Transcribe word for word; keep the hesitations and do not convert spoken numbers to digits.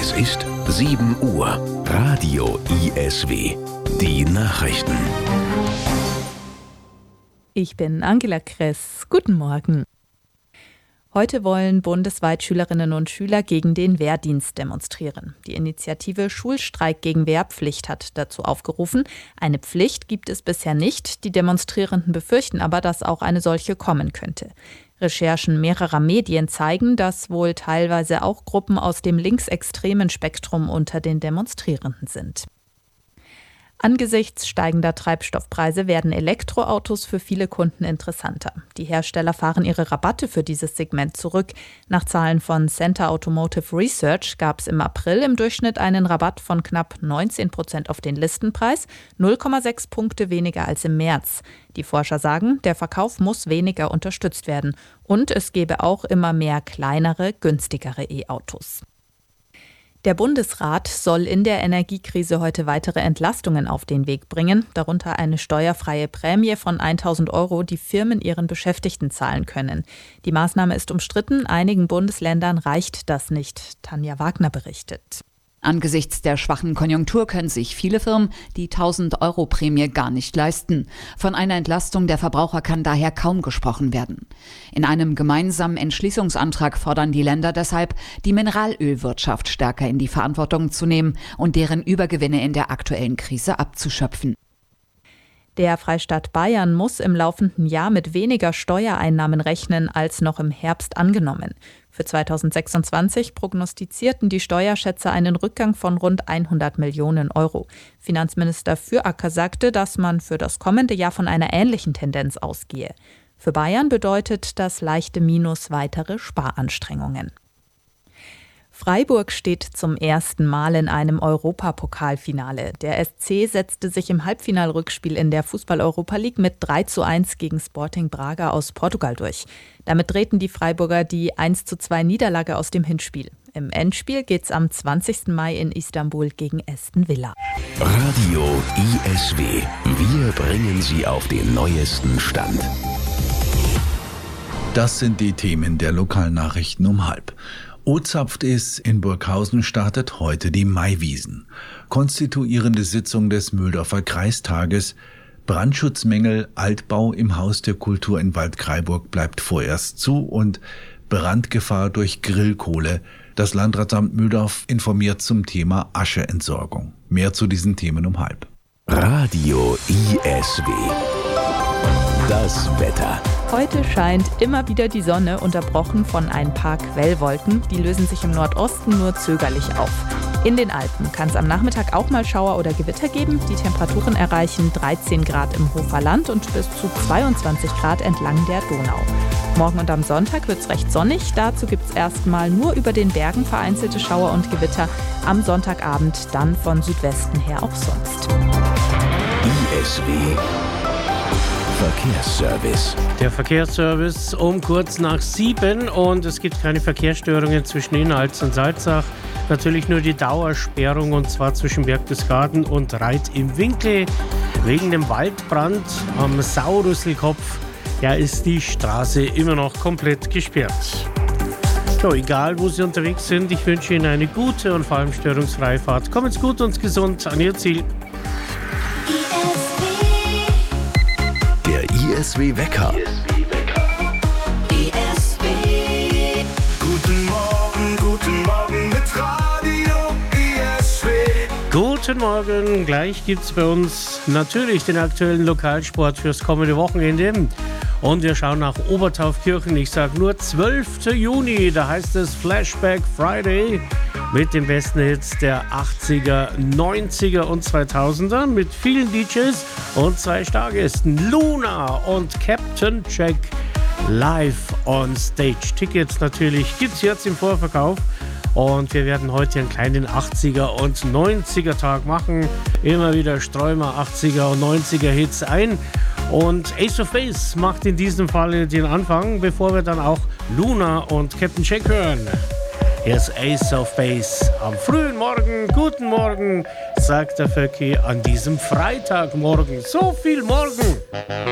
Es ist sieben Uhr. Radio I S W. Die Nachrichten. Ich bin Angela Kress. Guten Morgen. Heute wollen bundesweit Schülerinnen und Schüler gegen den Wehrdienst demonstrieren. Die Initiative Schulstreik gegen Wehrpflicht hat dazu aufgerufen. Eine Pflicht gibt es bisher nicht. Die Demonstrierenden befürchten aber, dass auch eine solche kommen könnte. Recherchen mehrerer Medien zeigen, dass wohl teilweise auch Gruppen aus dem linksextremen Spektrum unter den Demonstrierenden sind. Angesichts steigender Treibstoffpreise werden Elektroautos für viele Kunden interessanter. Die Hersteller fahren ihre Rabatte für dieses Segment zurück. Nach Zahlen von Center Automotive Research gab es im April im Durchschnitt einen Rabatt von knapp neunzehn Prozent auf den Listenpreis, null Komma sechs Punkte weniger als im März. Die Forscher sagen, der Verkauf muss weniger unterstützt werden. Und es gebe auch immer mehr kleinere, günstigere E-Autos. Der Bundesrat soll in der Energiekrise heute weitere Entlastungen auf den Weg bringen, darunter eine steuerfreie Prämie von tausend Euro, die Firmen ihren Beschäftigten zahlen können. Die Maßnahme ist umstritten, einigen Bundesländern reicht das nicht. Tanja Wagner berichtet. Angesichts der schwachen Konjunktur können sich viele Firmen die tausend Euro Prämie gar nicht leisten. Von einer Entlastung der Verbraucher kann daher kaum gesprochen werden. In einem gemeinsamen Entschließungsantrag fordern die Länder deshalb, die Mineralölwirtschaft stärker in die Verantwortung zu nehmen und deren Übergewinne in der aktuellen Krise abzuschöpfen. Der Freistaat Bayern muss im laufenden Jahr mit weniger Steuereinnahmen rechnen als noch im Herbst angenommen. Für zweitausendsechsundzwanzig prognostizierten die Steuerschätzer einen Rückgang von rund hundert Millionen Euro. Finanzminister Füracker sagte, dass man für das kommende Jahr von einer ähnlichen Tendenz ausgehe. Für Bayern bedeutet das leichte Minus weitere Sparanstrengungen. Freiburg steht zum ersten Mal in einem Europapokalfinale. Der S C setzte sich im Halbfinalrückspiel in der Fußball-Europa League mit drei zu eins gegen Sporting Braga aus Portugal durch. Damit drehten die Freiburger die eins zu zwei Niederlage aus dem Hinspiel. Im Endspiel geht's am zwanzigsten Mai in Istanbul gegen Aston Villa. Radio I S W. Wir bringen Sie auf den neuesten Stand. Das sind die Themen der Lokalnachrichten um halb. O-Zapft ist, in Burghausen startet heute die Maiwiesen. Konstituierende Sitzung des Mühldorfer Kreistages. Brandschutzmängel, Altbau im Haus der Kultur in Waldkraiburg bleibt vorerst zu und Brandgefahr durch Grillkohle. Das Landratsamt Mühldorf informiert zum Thema Ascheentsorgung. Mehr zu diesen Themen um halb. Radio I S W. Das Wetter. Heute scheint immer wieder die Sonne, unterbrochen von ein paar Quellwolken. Die lösen sich im Nordosten nur zögerlich auf. In den Alpen kann es am Nachmittag auch mal Schauer oder Gewitter geben. Die Temperaturen erreichen dreizehn Grad im Hofer Land und bis zu zweiundzwanzig Grad entlang der Donau. Morgen und am Sonntag wird es recht sonnig. Dazu gibt es erstmal nur über den Bergen vereinzelte Schauer und Gewitter. Am Sonntagabend dann von Südwesten her auch sonst. I S W Verkehrsservice. Der Verkehrsservice um kurz nach sieben und es gibt keine Verkehrsstörungen zwischen Inhalt und Salzach. Natürlich nur die Dauersperrung und zwar zwischen Berchtesgaden und Reit im Winkel. Wegen dem Waldbrand am Saurüsselkopf, ja, ist die Straße immer noch komplett gesperrt. So, egal wo Sie unterwegs sind, ich wünsche Ihnen eine gute und vor allem störungsfreie Fahrt. Kommen Sie gut und gesund an Ihr Ziel. I S W Wecker. I S W. Guten Morgen, guten Morgen mit Radio I S W. Guten Morgen, gleich gibt's bei uns natürlich den aktuellen Lokalsport fürs kommende Wochenende. Und wir schauen nach Obertaufkirchen. Ich sage nur zwölften Juni, da heißt es Flashback Friday mit den besten Hits der achtziger, neunziger und zweitausender mit vielen D Js und zwei Stargästen, Luna und Captain Jack live on stage. Tickets natürlich gibt's jetzt im Vorverkauf. Und wir werden heute einen kleinen achtziger und neunziger Tag machen. Immer wieder streuen wir achtziger und neunziger Hits ein. Und Ace of Base macht in diesem Fall den Anfang, bevor wir dann auch Luna und Captain Jack hören. Hier ist Ace of Base am frühen Morgen. Guten Morgen, sagt der Vöcki an diesem Freitagmorgen. So viel Morgen!